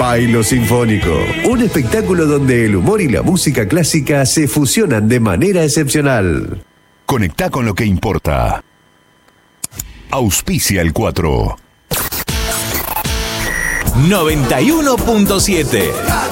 Bailo Sinfónico, un espectáculo donde el humor y la música clásica se fusionan de manera excepcional. Conectá con lo que importa. Auspicia el 4. 91.7